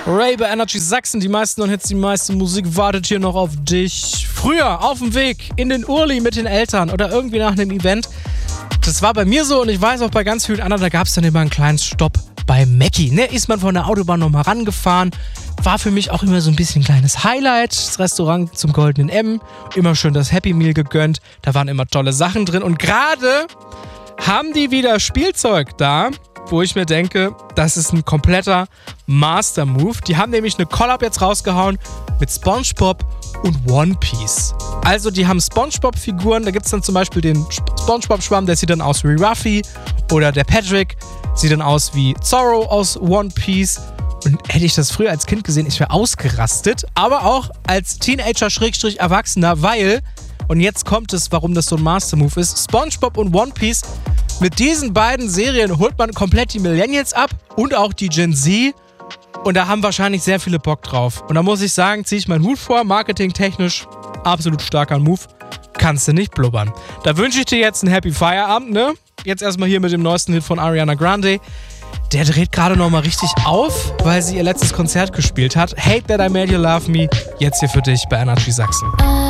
Ray bei Energy Sachsen, die meisten Hits, die meiste Musik wartet hier noch auf dich. Früher auf dem Weg in den Urli mit den Eltern oder irgendwie nach einem Event. Das war bei mir so und ich weiß auch bei ganz vielen anderen, da gab es dann immer einen kleinen Stopp bei Mackie. Ne, ist man von der Autobahn nochmal rangefahren. War für mich auch immer so ein bisschen ein kleines Highlight. Das Restaurant zum Goldenen M. Immer schön das Happy Meal gegönnt. Da waren immer tolle Sachen drin. Und gerade haben die wieder Spielzeug da, wo ich mir denke, das ist ein kompletter Master-Move. Die haben nämlich eine Collab jetzt rausgehauen mit SpongeBob und One Piece. Also die haben SpongeBob-Figuren, da gibt es dann zum Beispiel den SpongeBob-Schwamm, der sieht dann aus wie Ruffy. Oder der Patrick sieht dann aus wie Zorro aus One Piece. Und hätte ich das früher als Kind gesehen, ich wäre ausgerastet. Aber auch als Teenager-Erwachsener, weil, und jetzt kommt es, warum das so ein Master-Move ist, SpongeBob und One Piece, mit diesen beiden Serien holt man komplett die Millennials ab und auch die Gen Z. Und da haben wahrscheinlich sehr viele Bock drauf. Und da muss ich sagen, ziehe ich meinen Hut vor, marketingtechnisch absolut starker Move. Kannst du nicht blubbern. Da wünsche ich dir jetzt einen Happy Feierabend, ne? Jetzt erstmal hier mit dem neuesten Hit von Ariana Grande. Der dreht gerade nochmal richtig auf, weil sie ihr letztes Konzert gespielt hat. Hate That I Made You Love Me. Jetzt hier für dich bei Energy Sachsen.